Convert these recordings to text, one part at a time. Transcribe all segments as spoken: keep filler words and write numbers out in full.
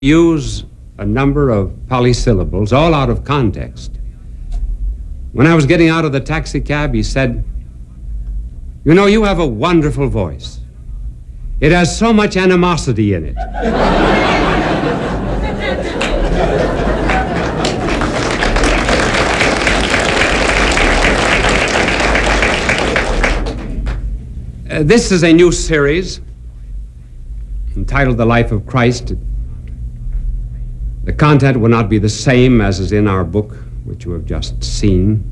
use a number of polysyllables, all out of context. When I was getting out of the taxi cab, he said, "You know, you have a wonderful voice. It has so much animosity in it." Uh, this is a new series entitled The Life of Christ. The content will not be the same as is in our book, which you have just seen.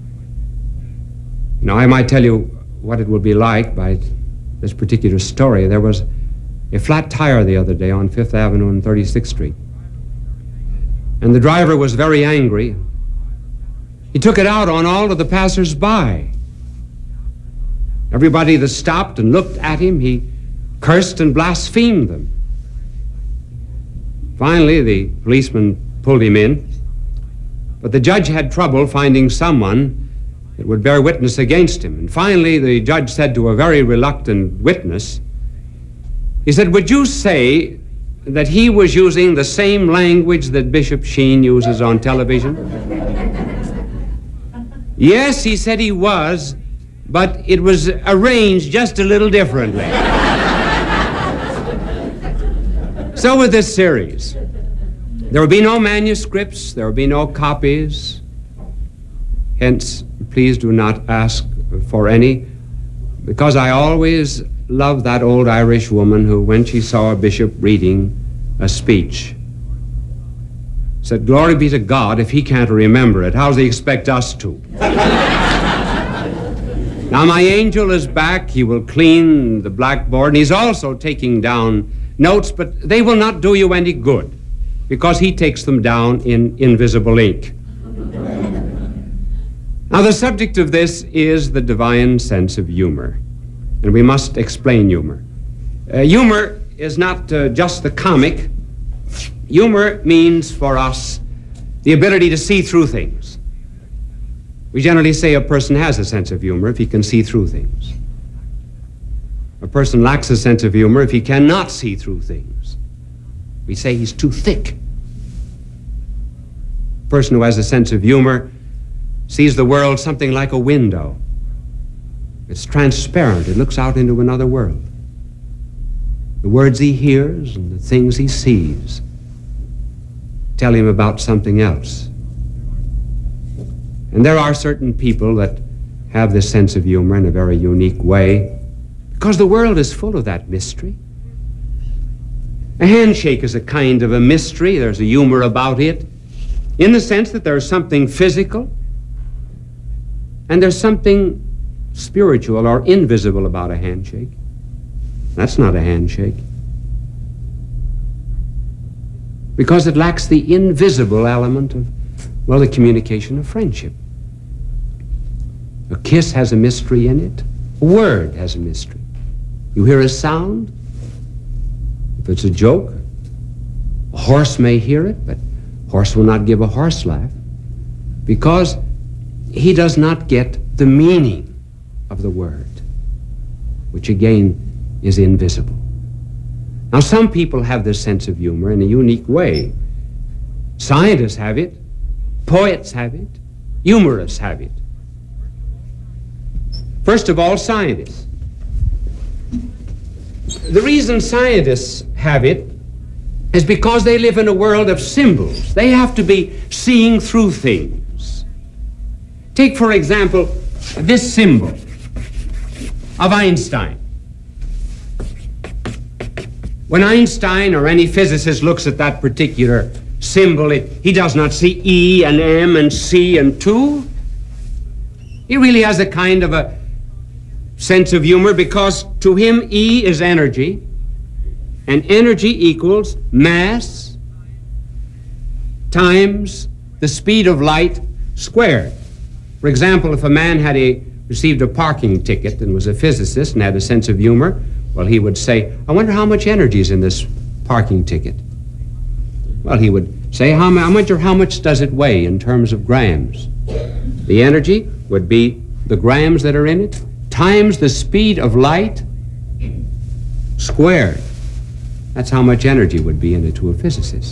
Now, I might tell you what it will be like by this particular story. There was a flat tire the other day on Fifth Avenue and thirty-sixth Street. And the driver was very angry. He took it out on all of the passers-by. Everybody that stopped and looked at him, he cursed and blasphemed them. Finally, the policeman pulled him in, but the judge had trouble finding someone that would bear witness against him. And finally, the judge said to a very reluctant witness, he said, "Would you say that he was using the same language that Bishop Sheen uses on television?" "Yes," he said, "he was, but it was arranged just a little differently." So with this series, there will be no manuscripts, there will be no copies. Hence, please do not ask for any, because I always loved that old Irish woman who, when she saw a bishop reading a speech, said, "Glory be to God, if he can't remember it, how does he expect us to?" Now, my angel is back. He will clean the blackboard, and he's also taking down notes, but they will not do you any good because he takes them down in invisible ink. Now, the subject of this is the divine sense of humor, and we must explain humor. Uh, humor is not uh, just the comic. Humor means for us the ability to see through things. We generally say a person has a sense of humor if he can see through things. A person lacks a sense of humor if he cannot see through things. We say he's too thick. A person who has a sense of humor sees the world something like a window. It's transparent. It looks out into another world. The words he hears and the things he sees tell him about something else. And there are certain people that have this sense of humor in a very unique way, because the world is full of that mystery. A handshake is a kind of a mystery. There's a humor about it, in the sense that there's something physical and there's something spiritual or invisible about a handshake. That's not a handshake, because it lacks the invisible element of, well, the communication of friendship. A kiss has a mystery in it. A word has a mystery. You hear a sound. If it's a joke, a horse may hear it, but a horse will not give a horse laugh because he does not get the meaning of the word, which again is invisible. Now, some people have this sense of humor in a unique way. Scientists have it, poets have it, humorists have it. First of all, scientists. The reason scientists have it is because they live in a world of symbols. They have to be seeing through things. Take, for example, this symbol of Einstein. When Einstein or any physicist looks at that particular symbol, it, he does not see E and M and C and two. He really has a kind of a sense of humor, because to him E is energy, and energy equals mass times the speed of light squared. For example, if a man had a, received a parking ticket and was a physicist and had a sense of humor, well, he would say, "I wonder how much energy is in this parking ticket." Well, he would say, how much or how much does it weigh in terms of grams? The energy would be the grams that are in it times the speed of light squared. That's how much energy would be in it to a physicist.